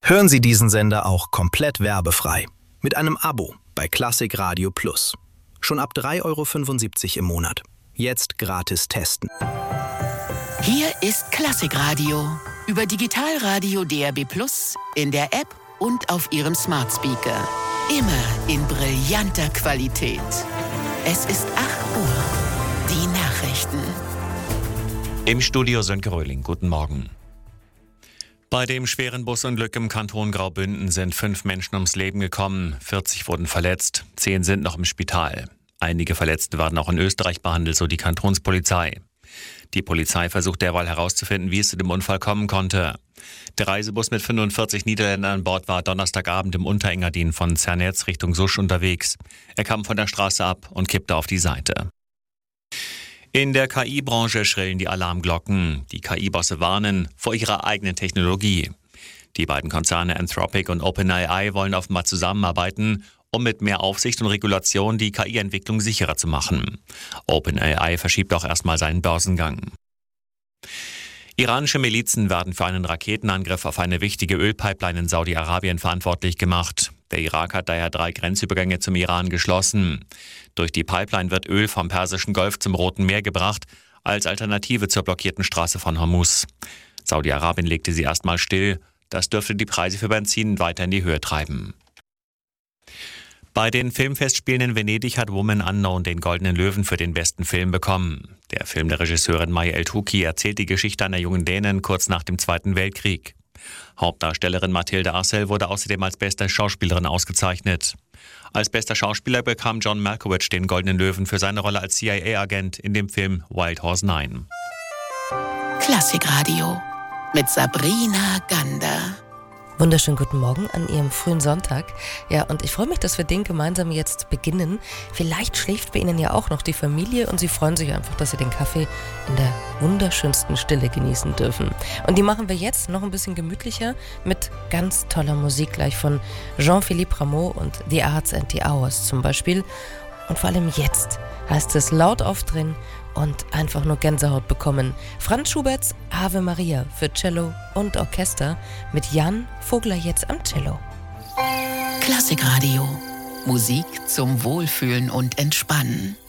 Hören Sie diesen Sender auch komplett werbefrei. Mit einem Abo bei Klassik Radio Plus. Schon ab 3,75 € im Monat. Jetzt gratis testen. Hier ist Klassik Radio. Über Digitalradio DAB Plus, in der App und auf Ihrem Smart Speaker. Immer in brillanter Qualität. Es ist 8 Uhr. Die Nachrichten. Im Studio Sönke Röhling. Guten Morgen. Bei dem schweren Busunglück im Kanton Graubünden sind 5 Menschen ums Leben gekommen, 40 wurden verletzt, 10 sind noch im Spital. Einige Verletzte werden auch in Österreich behandelt, so die Kantonspolizei. Die Polizei versucht derweil herauszufinden, wie es zu dem Unfall kommen konnte. Der Reisebus mit 45 Niederländern an Bord war Donnerstagabend im Unterengadin von Zernetz Richtung Susch unterwegs. Er kam von der Straße ab und kippte auf die Seite. In der KI-Branche schrillen die Alarmglocken. Die KI-Bosse warnen vor ihrer eigenen Technologie. Die beiden Konzerne Anthropic und OpenAI wollen offenbar zusammenarbeiten, um mit mehr Aufsicht und Regulation die KI-Entwicklung sicherer zu machen. OpenAI verschiebt auch erstmal seinen Börsengang. Iranische Milizen werden für einen Raketenangriff auf eine wichtige Ölpipeline in Saudi-Arabien verantwortlich gemacht. Der Irak hat daher 3 Grenzübergänge zum Iran geschlossen. Durch die Pipeline wird Öl vom Persischen Golf zum Roten Meer gebracht, als Alternative zur blockierten Straße von Hormuz. Saudi-Arabien legte sie erstmal still. Das dürfte die Preise für Benzin weiter in die Höhe treiben. Bei den Filmfestspielen in Venedig hat Woman Unknown den Goldenen Löwen für den besten Film bekommen. Der Film der Regisseurin Maya El-Touki erzählt die Geschichte einer jungen Dänin kurz nach dem Zweiten Weltkrieg. Hauptdarstellerin Mathilde Arcel wurde außerdem als beste Schauspielerin ausgezeichnet. Als bester Schauspieler bekam John Malkovich den Goldenen Löwen für seine Rolle als CIA-Agent in dem Film Wild Horse 9. Klassikradio mit Sabrina Gander. Wunderschönen guten Morgen an Ihrem frühen Sonntag. Ja, und ich freue mich, dass wir den gemeinsam jetzt beginnen. Vielleicht schläft bei Ihnen ja auch noch die Familie und Sie freuen sich einfach, dass Sie den Kaffee in der wunderschönsten Stille genießen dürfen. Und die machen wir jetzt noch ein bisschen gemütlicher mit ganz toller Musik, gleich von Jean-Philippe Rameau und The Arts and the Hours zum Beispiel. Und vor allem jetzt heißt es laut aufdrehen und einfach nur Gänsehaut bekommen. Franz Schuberts Ave Maria für Cello und Orchester mit Jan Vogler jetzt am Cello. Klassikradio. Musik zum Wohlfühlen und Entspannen.